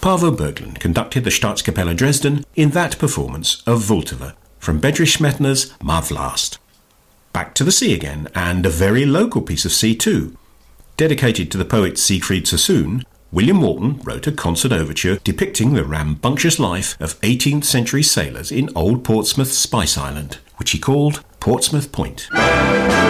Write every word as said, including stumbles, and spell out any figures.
Paavo Berglund conducted the Staatskapelle Dresden in that performance of Wulteve from Bedřich Smetana's Má Vlast. Back to the sea again, and a very local piece of sea too. Dedicated to the poet Siegfried Sassoon, William Walton wrote a concert overture depicting the rambunctious life of eighteenth century sailors in old Portsmouth's Spice Island, which he called Portsmouth Point.